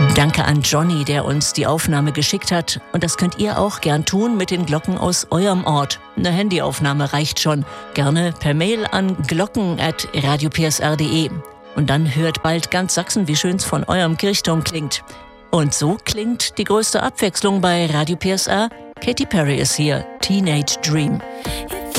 Danke an Johnny, der uns die Aufnahme geschickt hat. Und das könnt ihr auch gern tun mit den Glocken aus eurem Ort. Eine Handyaufnahme reicht schon. Gerne per Mail an glocken@radiopsr.de. Und dann hört bald ganz Sachsen, wie schön's von eurem Kirchturm klingt. Und so klingt die größte Abwechslung bei Radio PSR. Katy Perry ist hier, Teenage Dream.